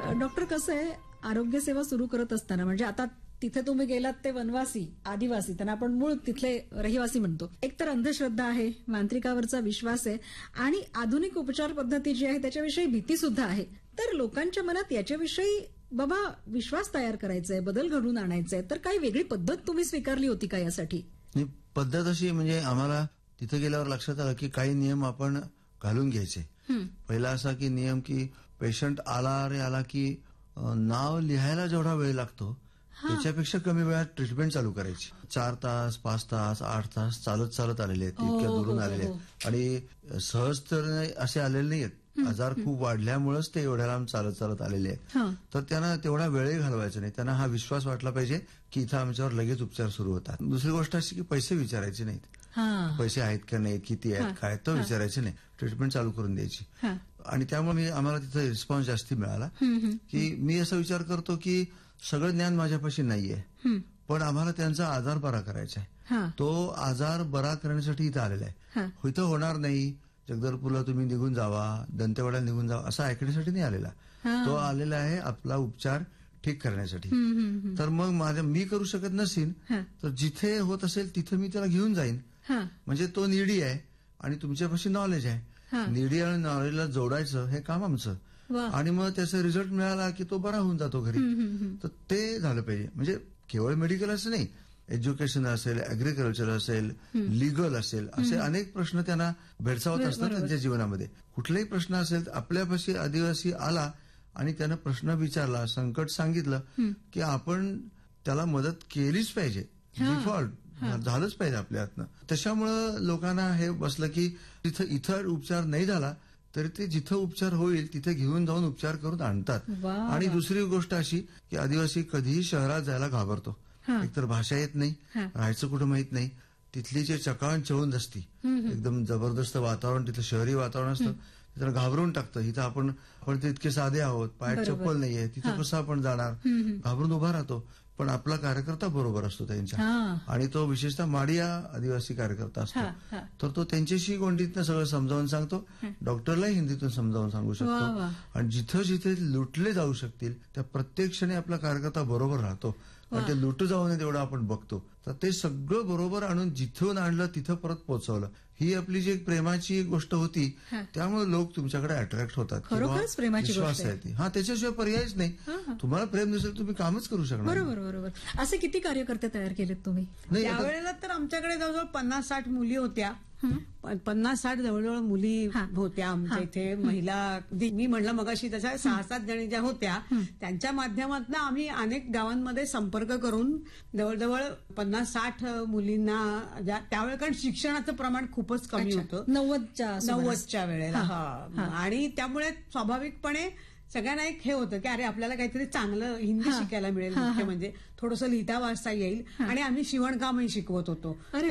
Doctor, कसं आहे, आरोग्य सेवा सुरू करत असताना, म्हणजे आता तिथे तुम्ही गेलात ते वनवासी, आदिवासी, त्यांना आपण मूळ तिथले रहिवासी म्हणतो. एक तर अंधश्रद्धा आहे, मांत्रिकावरचा विश्वास आहे आणि आधुनिक उपचार पद्धती जी आहे त्याच्याविषयी भीती सुद्धा आहे. तर लोकांच्या मनात याच्याविषयी बाबा विश्वास तयार करायचा आहे, बदल घडून आणायचा आहे, तर काही वेगळी पद्धत तुम्ही स्वीकारली होती का यासाठी? पद्धत अशी, म्हणजे आम्हाला तिथे गेल्यावर लक्षात आलं की काही नियम आपण घालून घ्यायचे. पहिला असा की नियम की पेशंट आला की नाव लिहायला जेवढा वेळ लागतो त्याच्यापेक्षा कमी वेळात ट्रीटमेंट चालू करायची. 4 तास, 5 तास, 8 तास चालत आलेले आहेत, इतक्या दुरून आलेले आहेत. आणि सहज तर असे आलेले नाहीयेत, आजार खूप वाढल्यामुळेच ते एवढ्या लांब चालत आलेले आहेत. तर त्यांना तेवढा वेळही घालवायचा नाही. त्यांना हा विश्वास वाटला पाहिजे की इथं आमच्यावर लगेच उपचार सुरू होतात. दुसरी गोष्ट अशी की पैसे विचारायचे नाहीत. पैसे आहेत का नाहीत, किती आहेत, काय, तर विचारायचे नाही. ट्रीटमेंट चालू करून द्यायची. आणि त्यामुळे आम्हाला तिथे रिस्पॉन्स जास्ती मिळाला. की मी असा विचार करतो की सगळं ज्ञान माझ्यापाशी नाहीये, पण आम्हाला त्यांचा आजार बरा करायचा आहे. तो आजार बरा करण्यासाठी इथं आलेला आहे. इथं होणार नाही, जगदलपूरला तुम्ही निघून जावा, दंतेवाड्याला निघून जावा असं ऐकण्यासाठी नाही आलेला. तो आलेला आहे आपला उपचार ठीक करण्यासाठी. तर मग मी करू शकत नसेन तर जिथे होत असेल तिथे मी त्याला घेऊन जाईन. म्हणजे तो निडी आहे आणि तुमच्यापाशी नॉलेज आहे. निडी आणि नॉलेजला जोडायचं हे काम आमचं. आणि मग त्याचा रिझल्ट मिळाला की तो बरा होऊन जातो घरी. तर ते झालं पाहिजे. म्हणजे केवळ मेडिकल असं नाही, एज्युकेशन असेल, अॅग्रिकल्चर असेल, लिगल असेल, असे अनेक प्रश्न त्यांना भेडसावत असतात त्यांच्या जीवनामध्ये. कुठलाही प्रश्न असेल, आपल्यापाशी आदिवासी आला आणि त्यानं प्रश्न विचारला, संकट सांगितलं की आपण त्याला मदत केलीच पाहिजे. डिफॉल्ट झालंच पाहिजे आपल्या हातनं. त्याच्यामुळं लोकांना हे बसलं की इथं उपचार नाही झाला तरी ते जिथं उपचार होईल तिथे घेऊन जाऊन उपचार करून आणतात. आणि दुसरी गोष्ट अशी की आदिवासी कधीही शहरात जायला घाबरतो. एकतर भाषा येत नाही, राहायचं कुठं माहित नाही, तिथली जे चकावण चवून असती, एकदम जबरदस्त वातावरण, तिथलं शहरी वातावरण असतं, त्याला घाबरून टाकतं. इथं आपण ते इतके साधे आहोत, पायात चप्पल नाहीये, तिथं कसं आपण जाणार, घाबरून उभा राहतो. पण आपला कार्यकर्ता बरोबर असतो त्यांच्या, आणि तो विशेषतः माडिया आदिवासी कार्यकर्ता असतो. तर तो त्यांच्याशी गोंडीतनं सगळं समजावून सांगतो, डॉक्टरलाही हिंदीतून समजावून सांगू शकतो. आणि जिथं जिथे लुटले जाऊ शकतील त्या प्रत्येक क्षणी आपला कार्यकर्ता बरोबर राहतो. आणि ते लुटू जाऊ नये तेवढं आपण बघतो. तर ते सगळं बरोबर आणून जिथून आणलं तिथं परत पोहोचवलं. ही आपली जी प्रेमाची गोष्ट होती, त्यामुळे लोक तुमच्याकडे अट्रॅक्ट होतात. खरोखरच प्रेमाची विश्वास आहे ती. त्याच्याशिवाय पर्यायच नाही. तुम्हाला प्रेम नसेल तुम्ही कामच करू शकणार. बरोबर. असे किती कार्यकर्ते तयार केलेत तुम्ही? त्यावेळेला तर आमच्याकडे जवळजवळ 50-60 मुली होत्या. 50-60 जवळजवळ मुली होत्या आमच्या इथे. महिला मी म्हणलं मगाशी तशा 6-7 जणी ज्या होत्या त्यांच्या माध्यमातून आम्ही अनेक गावांमध्ये संपर्क करून जवळजवळ 50-60 मुलींना, त्यावेळेला कारण शिक्षणाचं प्रमाण खूपच कमी होतं 90च्या वेळेला. आणि त्यामुळे स्वाभाविकपणे सगळ्यांना एक हे होतं की अरे आपल्याला काहीतरी चांगलं हिंदी शिकायला मिळेल, मुख्य म्हणजे थोडंसं लिहिता वाचता येईल. आणि आम्ही शिवणकामही शिकवत होतो.